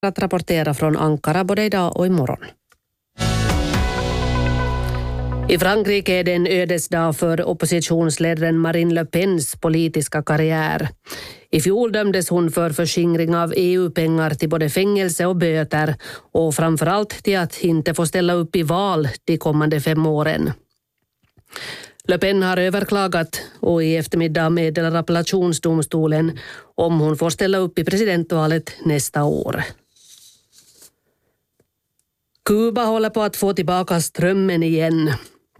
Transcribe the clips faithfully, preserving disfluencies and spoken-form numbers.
att rapportera från Ankara både idag och imorgon. I Frankrike är det en ödesdag för oppositionsledaren Marine Le Pens politiska karriär. I fjol dömdes hon för förskingring av E U-pengar till både fängelse och böter och framförallt till att inte få ställa upp i val de kommande fem åren. Le Pen har överklagat och i eftermiddag meddelar appellationsdomstolen om hon får ställa upp i presidentvalet nästa år. Kuba håller på att få tillbaka strömmen igen.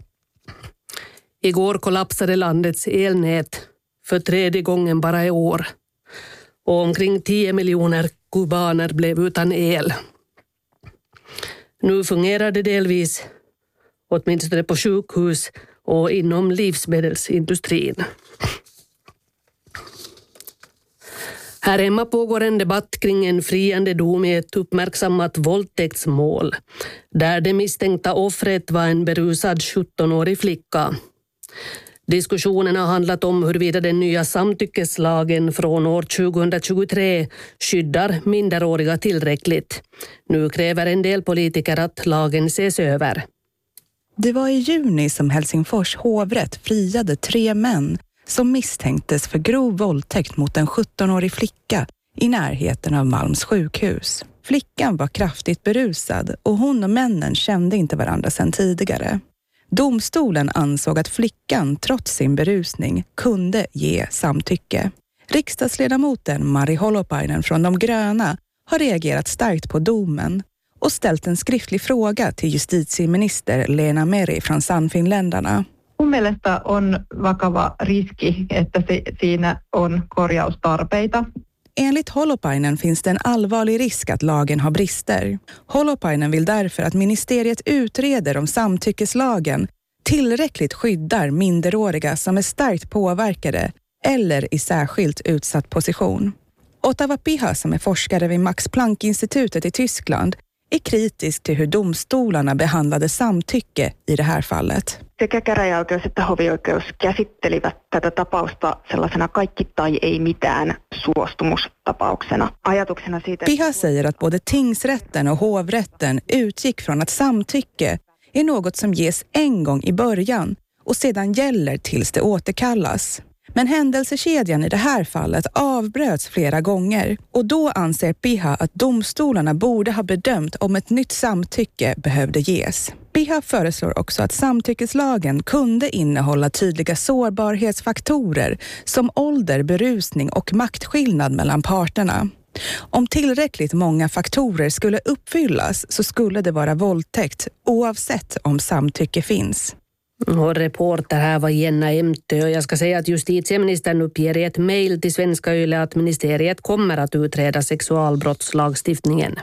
Igår kollapsade landets elnät för tredje gången bara i år. Och omkring tio miljoner kubaner blev utan el. Nu fungerar det delvis, åtminstone på sjukhus och inom livsmedelsindustrin. Här hemma pågår en debatt kring en friande dom i ett uppmärksammat våldtäktsmål, där det misstänkta offret var en berusad sjuttonårig flicka. Diskussionen har handlat om huruvida den nya samtyckeslagen från år tjugohundratjugotre skyddar minderåriga tillräckligt. Nu kräver en del politiker att lagen ses över. Det var i juni som Helsingfors hovrätt friade tre män som misstänktes för grov våldtäkt mot en sjuttonårig flicka i närheten av Malms sjukhus. Flickan var kraftigt berusad och hon och männen kände inte varandra sedan tidigare. Domstolen ansåg att flickan trots sin berusning kunde ge samtycke. Riksdagsledamoten Mari Holopainen från De gröna har reagerat starkt på domen och ställt en skriftlig fråga till justitieminister Leena Meri från Sannfinländarna. Mun mielestä on vakava riski, että siinä on korjaustarpeita. Enligt Holopainen finns det en allvarlig risk att lagen har brister. Holopainen vill därför att ministeriet utreder om samtyckeslagen tillräckligt skyddar minderåriga som är starkt påverkade eller i särskilt utsatt position. Ottava Piha, som är forskare vid Max Planck-institutet i Tyskland, är kritisk till hur domstolarna behandlade samtycke i det här fallet. Sekä käräjäoikeus että hovioikeus käsittelivät tätä tapausta sellaisena kaikki tai ei mitään suostumustapauksena. Ajatuksena siitä... Piha säger att både tingsrätten och hovrätten utgick från att samtycke är något som ges en gång i början och sedan gäller tills det återkallas. Men händelsekedjan i det här fallet avbröts flera gånger och då anser Piha att domstolarna borde ha bedömt om ett nytt samtycke behövde ges. Piha föreslår också att samtyckeslagen kunde innehålla tydliga sårbarhetsfaktorer som ålder, berusning och maktskillnad mellan parterna. Om tillräckligt många faktorer skulle uppfyllas så skulle det vara våldtäkt oavsett om samtycke finns. Och reporter här var Jenna Emtö och jag ska säga att justitieministern uppger i ett mejl till Svenska Yle att ministeriet kommer att utreda sexualbrottslagstiftningen.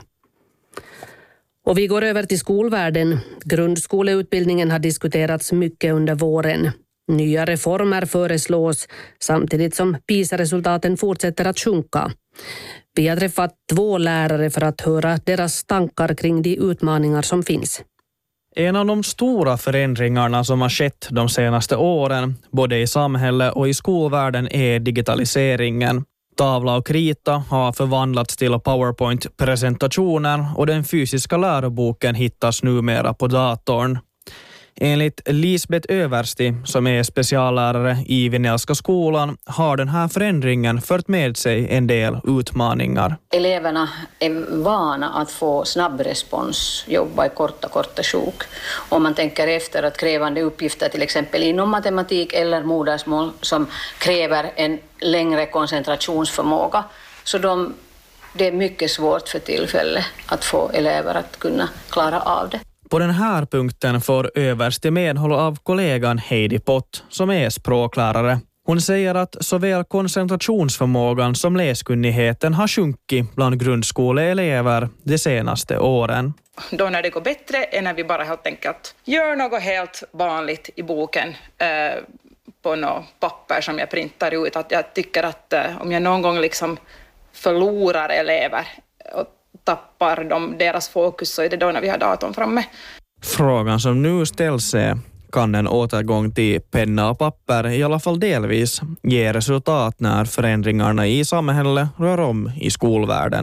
Och vi går över till skolvärlden. Grundskoleutbildningen har diskuterats mycket under våren. Nya reformer föreslås samtidigt som PISA-resultaten fortsätter att sjunka. Vi har träffat två lärare för att höra deras tankar kring de utmaningar som finns. En av de stora förändringarna som har skett de senaste åren, både i samhället och i skolvärlden, är digitaliseringen. Tavla och krita har förvandlats till PowerPoint-presentationer och den fysiska läroboken hittas numera på datorn. Enligt Lisbeth Översti, som är speciallärare i Vinelska skolan, har den här förändringen fört med sig en del utmaningar. Eleverna är vana att få snabb respons, jobba i korta, korta sjok. Om man tänker efter att krävande uppgifter till exempel inom matematik eller modersmål som kräver en längre koncentrationsförmåga, så de, det är mycket svårt för tillfället att få elever att kunna klara av det. På den här punkten får Översti medhåll av kollegan Heidi Pott, som är språklärare. Hon säger att såväl koncentrationsförmågan som läskunnigheten har sjunkit bland grundskoleelever de senaste åren. Då när det går bättre är när vi bara helt enkelt gör något helt vanligt i boken eh, på något papper som jag printar ut. Att jag tycker att eh, om jag någon gång liksom förlorar elever och tappar de deras fokus, så är det då när vi har datorn framme. Frågan som nu ställs är: kan en återgång till penna och papper i alla fall delvis ge resultat när förändringarna i samhället rör om i skolvärlden?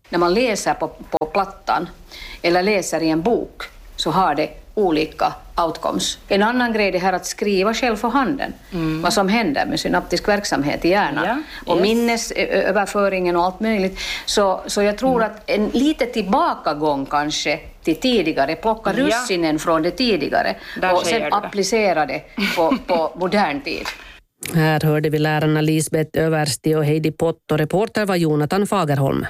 När man läser på, på plattan eller läser i en bok så har det olika outcomes. En annan grej är här att skriva själv för handen. Mm. Vad som händer med synaptisk verksamhet i hjärnan. Ja, och yes. minnesöverföringen och allt möjligt. Så, så jag tror mm. att en lite tillbakagång kanske till tidigare. Plocka ja. russinen från det tidigare. Där och sen applicera det på, på modern tid. Här hörde vi lärarna Lisbeth Översti och Heidi Pott och reporter var Jonathan Fagerholm.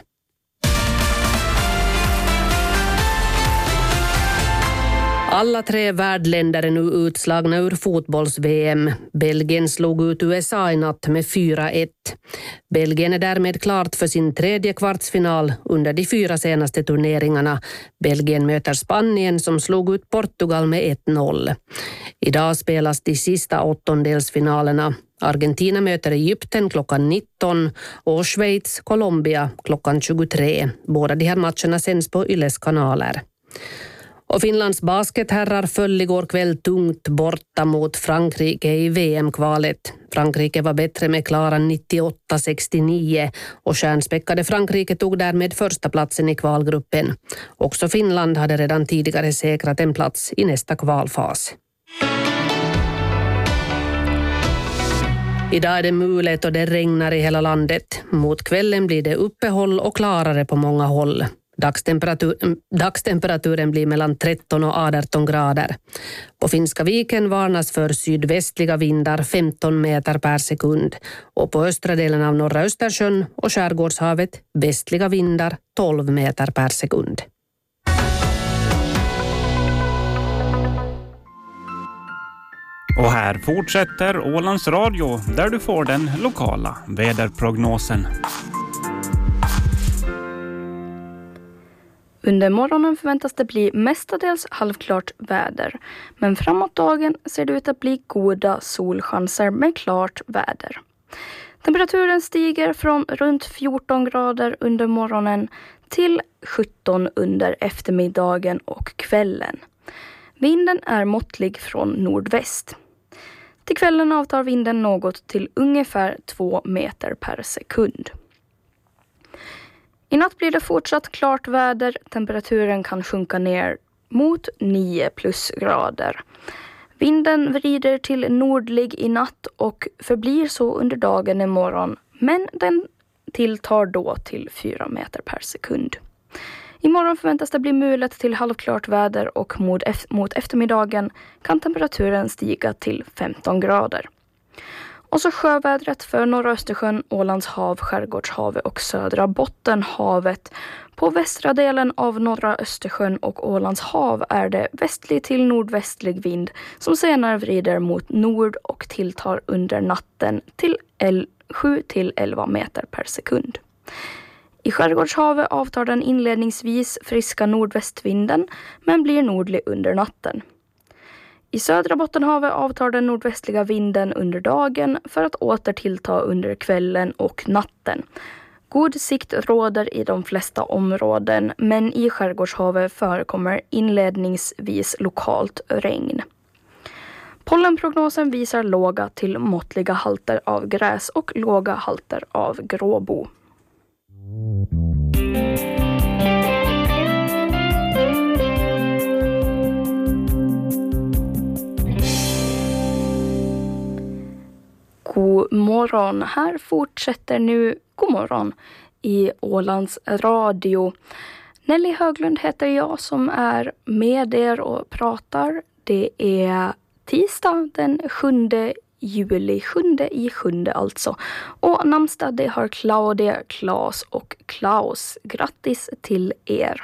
Alla tre värdländer är nu utslagna ur fotbolls-V M. Belgien slog ut U S A i natt med fyra ett. Belgien är därmed klart för sin tredje kvartsfinal under de fyra senaste turneringarna. Belgien möter Spanien som slog ut Portugal med ett noll. Idag spelas de sista åttondelsfinalerna. Argentina möter Egypten klockan nitton och Schweiz Colombia klockan tjugotre. Båda de här matcherna sänds på Yles kanaler. Och Finlands basketherrar föll igår kväll tungt borta mot Frankrike i V M-kvalet. Frankrike var bättre med klara nittioåtta sextionio och stjärnspäckade Frankrike tog därmed första platsen i kvalgruppen. Också Finland hade redan tidigare säkrat en plats i nästa kvalfas. Idag är det mulet och det regnar i hela landet. Mot kvällen blir det uppehåll och klarare på många håll. Dagstemperatur, dagstemperaturen blir mellan tretton och arton grader. På Finska viken varnas för sydvästliga vindar femton meter per sekund. Och på östra delen av norra Östersjön och Skärgårdshavet västliga vindar tolv meter per sekund. Och här fortsätter Ålands Radio där du får den lokala väderprognosen. Under morgonen förväntas det bli mestadels halvklart väder, men framåt dagen ser det ut att bli goda solchanser med klart väder. Temperaturen stiger från runt fjorton grader under morgonen till sjutton under eftermiddagen och kvällen. Vinden är måttlig från nordväst. Till kvällen avtar vinden något till ungefär två meter per sekund. I natt blir det fortsatt klart väder. Temperaturen kan sjunka ner mot nio plusgrader. Vinden vrider till nordlig i natt och förblir så under dagen imorgon. Men den tilltar då till fyra meter per sekund. Imorgon förväntas det bli mulet till halvklart väder och mot eftermiddagen kan temperaturen stiga till femton grader. Och så sjövädret för norra Östersjön, Ålands hav, Skärgårdshavet och södra Bottenhavet. På västra delen av norra Östersjön och Ålands hav är det västlig till nordvästlig vind som senare vrider mot nord och tilltar under natten till sju till elva meter per sekund. I Skärgårdshavet avtar den inledningsvis friska nordvästvinden men blir nordlig under natten. I södra Bottenhavet avtar den nordvästliga vinden under dagen för att åter tillta under kvällen och natten. God sikt råder i de flesta områden, men i Skärgårdshavet förekommer inledningsvis lokalt regn. Pollenprognosen visar låga till måttliga halter av gräs och låga halter av gråbo. God morgon. Här fortsätter nu God morgon i Ålands Radio. Nelly Höglund heter jag som är med er och pratar. Det är tisdag den sjunde juli, sjunde i sjunde alltså. Och namnsdag det har Claudia, Claes och Klaus. Grattis till er.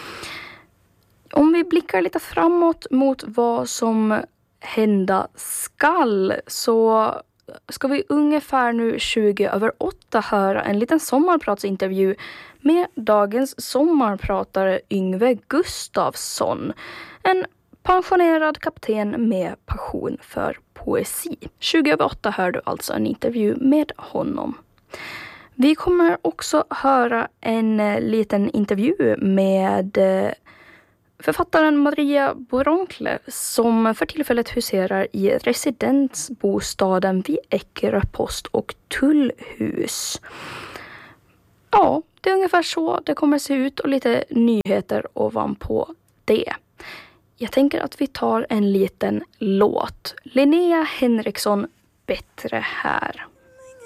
Om vi blickar lite framåt mot vad som hända skall så ska vi ungefär nu tjugo över åtta höra en liten sommarpratsintervju med dagens sommarpratare Yngve Gustafsson. En pensionerad kapten med passion för poesi. tjugo över åtta hör du alltså en intervju med honom. Vi kommer också höra en liten intervju med författaren Maria Boronkle som för tillfället huserar i residensbostaden vid Eckerö post- och tullhus. Ja, Det är ungefär så det kommer se ut och lite nyheter ovanpå det. Jag tänker att vi tar en liten låt. Linnea Henriksson, Bättre här.